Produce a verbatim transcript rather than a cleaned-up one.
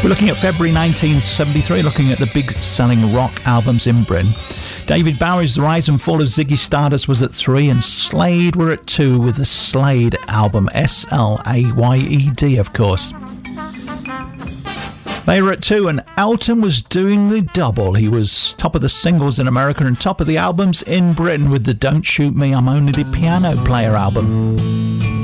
We're looking at February nineteen seventy-three, looking at the big selling rock albums in Britain. David Bowie's The Rise and Fall of Ziggy Stardust was at three, and Slade were at two with the Slade album, S L A Y E D, of course. They were at two, and Elton was doing the double. He was top of the singles in America and top of the albums in Britain with the Don't Shoot Me, I'm Only the Piano Player album.